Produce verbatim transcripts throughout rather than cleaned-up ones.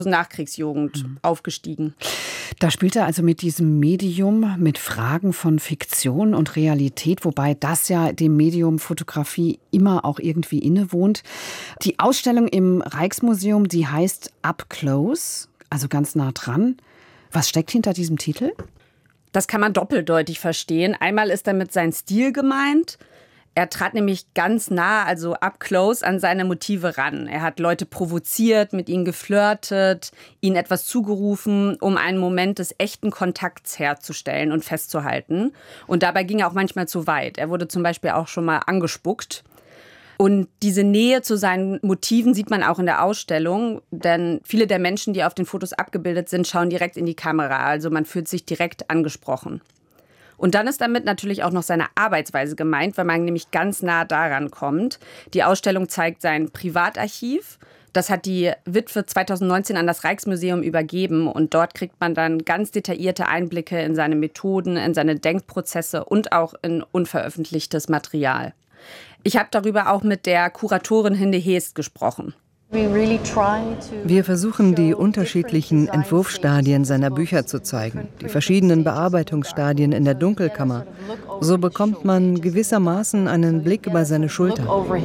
Nachkriegsjugend mhm. aufgestiegen. Da spielt er also mit diesem Medium, mit Fragen von Fiktion und Realität, wobei das ja dem Medium Fotografie immer auch irgendwie innewohnt. Die Ausstellung im Rijksmuseum, die heißt Up Close, also ganz nah dran. Was steckt hinter diesem Titel? Das kann man doppeldeutig verstehen. Einmal ist damit sein Stil gemeint. Er trat nämlich ganz nah, also up close, an seine Motive ran. Er hat Leute provoziert, mit ihnen geflirtet, ihnen etwas zugerufen, um einen Moment des echten Kontakts herzustellen und festzuhalten. Und dabei ging er auch manchmal zu weit. Er wurde zum Beispiel auch schon mal angespuckt. Und diese Nähe zu seinen Motiven sieht man auch in der Ausstellung, denn viele der Menschen, die auf den Fotos abgebildet sind, schauen direkt in die Kamera. Also man fühlt sich direkt angesprochen. Und dann ist damit natürlich auch noch seine Arbeitsweise gemeint, weil man nämlich ganz nah daran kommt. Die Ausstellung zeigt sein Privatarchiv. Das hat die Witwe zweitausendneunzehn an das Rijksmuseum übergeben. Und dort kriegt man dann ganz detaillierte Einblicke in seine Methoden, in seine Denkprozesse und auch in unveröffentlichtes Material. Ich habe darüber auch mit der Kuratorin Hinde Heest gesprochen. Wir versuchen, die unterschiedlichen Entwurfsstadien seiner Bücher zu zeigen, die verschiedenen Bearbeitungsstadien in der Dunkelkammer. So bekommt man gewissermaßen einen Blick über seine Schulter.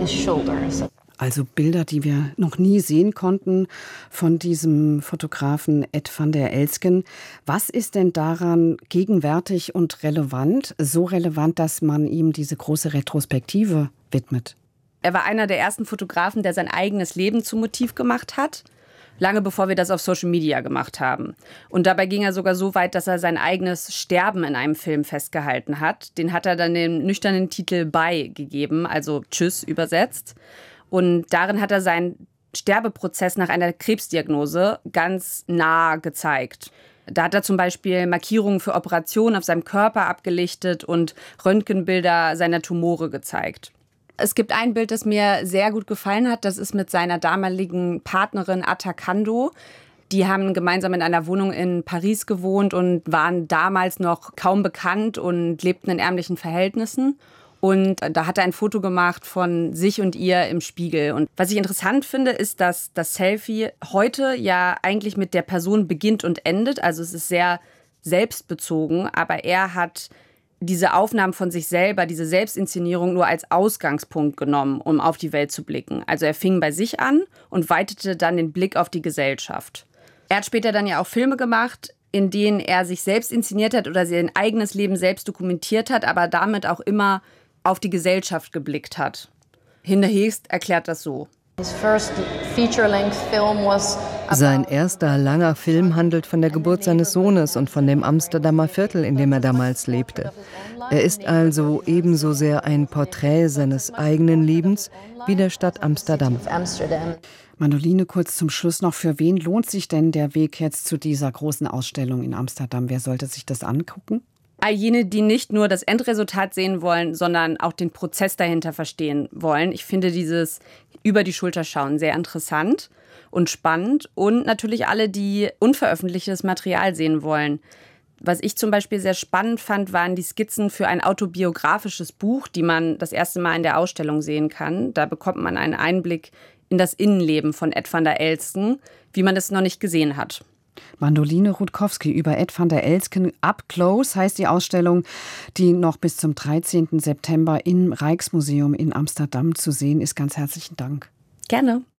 Also Bilder, die wir noch nie sehen konnten von diesem Fotografen Ed van der Elsken. Was ist denn daran gegenwärtig und relevant? So relevant, dass man ihm diese große Retrospektive widmet? Er war einer der ersten Fotografen, der sein eigenes Leben zum Motiv gemacht hat, lange bevor wir das auf Social Media gemacht haben. Und dabei ging er sogar so weit, dass er sein eigenes Sterben in einem Film festgehalten hat. Den hat er dann den nüchternen Titel Bye gegeben, also Tschüss übersetzt. Und darin hat er seinen Sterbeprozess nach einer Krebsdiagnose ganz nah gezeigt. Da hat er zum Beispiel Markierungen für Operationen auf seinem Körper abgelichtet und Röntgenbilder seiner Tumore gezeigt. Es gibt ein Bild, das mir sehr gut gefallen hat. Das ist mit seiner damaligen Partnerin Atta Kando. Die haben gemeinsam in einer Wohnung in Paris gewohnt und waren damals noch kaum bekannt und lebten in ärmlichen Verhältnissen. Und da hat er ein Foto gemacht von sich und ihr im Spiegel. Und was ich interessant finde, ist, dass das Selfie heute ja eigentlich mit der Person beginnt und endet. Also es ist sehr selbstbezogen, aber er hat diese Aufnahmen von sich selber, diese Selbstinszenierung nur als Ausgangspunkt genommen, um auf die Welt zu blicken. Also er fing bei sich an und weitete dann den Blick auf die Gesellschaft. Er hat später dann ja auch Filme gemacht, in denen er sich selbst inszeniert hat oder sein eigenes Leben selbst dokumentiert hat, aber damit auch immer auf die Gesellschaft geblickt hat. Hinde Heest erklärt das so. Sein erster langer Film handelt von der Geburt seines Sohnes und von dem Amsterdamer Viertel, in dem er damals lebte. Er ist also ebenso sehr ein Porträt seines eigenen Lebens wie der Stadt Amsterdam. Mandoline, kurz zum Schluss noch. Für wen lohnt sich denn der Weg jetzt zu dieser großen Ausstellung in Amsterdam? Wer sollte sich das angucken? All jene, die nicht nur das Endresultat sehen wollen, sondern auch den Prozess dahinter verstehen wollen. Ich finde dieses über die Schulter schauen sehr interessant und spannend. Und natürlich alle, die unveröffentlichtes Material sehen wollen. Was ich zum Beispiel sehr spannend fand, waren die Skizzen für ein autobiografisches Buch, die man das erste Mal in der Ausstellung sehen kann. Da bekommt man einen Einblick in das Innenleben von Ed van der Elsken, wie man es noch nicht gesehen hat. Mandoline Rutkowski über Ed van der Elsken. Up Close heißt die Ausstellung, die noch bis zum dreizehnten September im Rijksmuseum in Amsterdam zu sehen ist. Ganz herzlichen Dank. Gerne.